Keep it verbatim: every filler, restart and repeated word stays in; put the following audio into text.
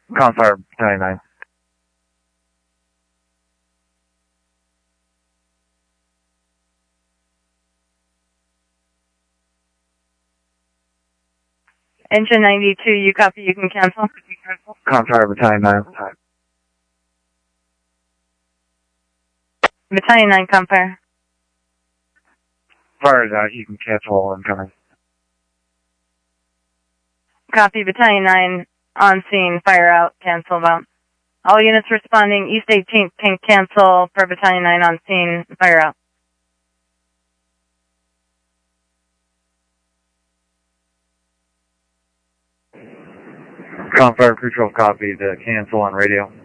Confire Battalion nine. Engine ninety-two, you copy, you can cancel. Confire Battalion nine. Battalion nine, Confire. Fire out, you can cancel incoming. Copy, Battalion nine, on scene, fire out, cancel about. All units responding, East eighteenth can cancel for Battalion nine on scene, fire out. Confire Crew twelve copy to cancel on radio.